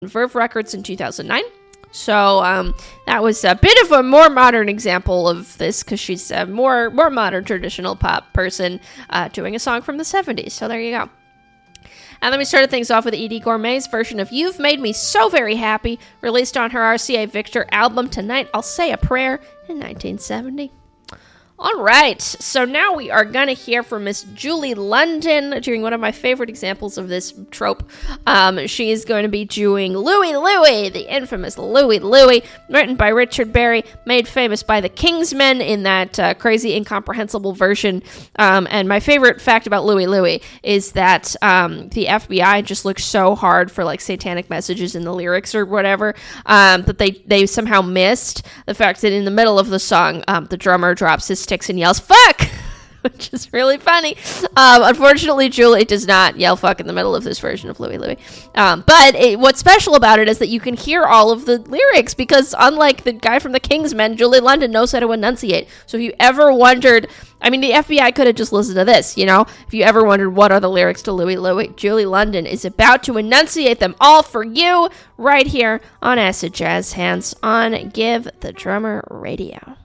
Verve Records in 2009. So that was a bit of a more modern example of this, because she's a more modern traditional pop person doing a song from the 70s. So there you go. And then we started things off with Edie Gourmet's version of You've Made Me So Very Happy, released on her RCA Victor album Tonight I'll Say a Prayer in 1970. All right, so now we are going to hear from Miss Julie London doing one of my favorite examples of this trope. She is going to be doing Louie Louie, the infamous Louie Louie, written by Richard Berry, made famous by the Kingsmen in that crazy, incomprehensible version. And my favorite fact about Louie Louie is that the FBI just looks so hard for like satanic messages in the lyrics or whatever, that they somehow missed the fact that in the middle of the song, the drummer drops his sticks and yells fuck, which is really funny. Unfortunately, Julie does not yell fuck in the middle of this version of Louie Louie. But what's special about it is that you can hear all of the lyrics, because unlike the guy from the Kingsmen, Julie London knows how to enunciate. So if you ever wondered, I mean, the FBI could have just listened to this, you know? If you ever wondered what are the lyrics to Louie Louie, Julie London is about to enunciate them all for you right here on Acid Jazz Hands on Give the Drummer Radio.